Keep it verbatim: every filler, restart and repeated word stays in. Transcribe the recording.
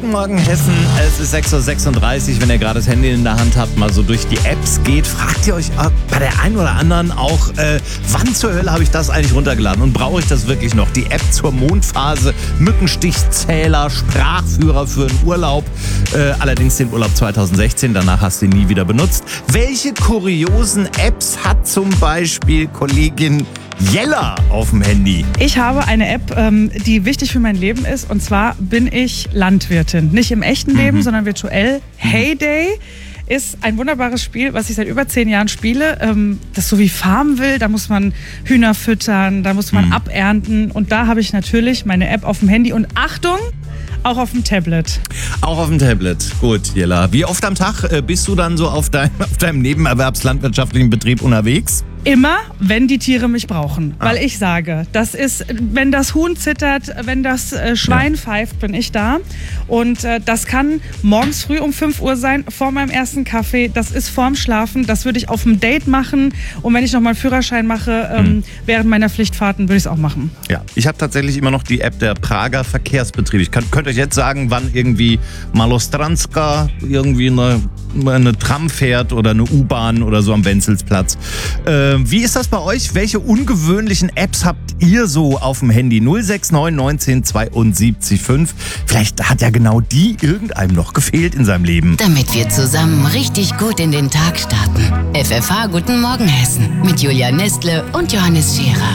Guten Morgen Hessen, es ist sechs Uhr sechsunddreißig, wenn ihr gerade das Handy in der Hand habt, mal so durch die Apps geht, fragt ihr euch bei der einen oder anderen auch, äh, wann zur Hölle habe ich das eigentlich runtergeladen und brauche ich das wirklich noch? Die App zur Mondphase, Mückenstichzähler, Sprachführer für einen Urlaub, äh, allerdings den Urlaub zweitausendsechzehn, danach hast du ihn nie wieder benutzt. Welche kuriosen Apps hat zum Beispiel Kollegin Jella auf dem Handy? Ich habe eine App, ähm, die wichtig für mein Leben ist, und zwar bin ich Landwirtin. Nicht im echten mhm. Leben, sondern virtuell. Heyday ist ein wunderbares Spiel, was ich seit über zehn Jahren spiele. Ähm, das so wie Farmville, da muss man Hühner füttern, da muss man mhm. abernten. Und da habe ich natürlich meine App auf dem Handy. Und Achtung, auch auf dem Tablet. Auch auf dem Tablet. Gut, Jella. Wie oft am Tag äh, bist du dann so auf, dein, auf deinem nebenerwerbslandwirtschaftlichen Betrieb unterwegs? Immer, wenn die Tiere mich brauchen. Ah. Weil ich sage, das ist, wenn das Huhn zittert, wenn das äh, Schwein ja. pfeift, bin ich da. Und äh, das kann morgens früh um fünf Uhr sein, vor meinem ersten Kaffee. Das ist vorm Schlafen. Das würde ich auf dem Date machen. Und wenn ich noch mal einen Führerschein mache, ähm, hm. während meiner Pflichtfahrten, würde ich es auch machen. Ja, ich habe tatsächlich immer noch die App der Prager Verkehrsbetriebe. Ich kann, könnt euch jetzt sagen, wann irgendwie Malostranska irgendwie eine, eine Tram fährt oder eine U-Bahn oder so am Wenzelsplatz. Äh, Wie ist das bei euch? Welche ungewöhnlichen Apps habt ihr so auf dem Handy? null sechs neun neunzehn zweiundsiebzig fünf. Vielleicht hat ja genau die irgendeinem noch gefehlt in seinem Leben. Damit wir zusammen richtig gut in den Tag starten. F F H Guten Morgen Hessen mit Julia Nestle und Johannes Scherer.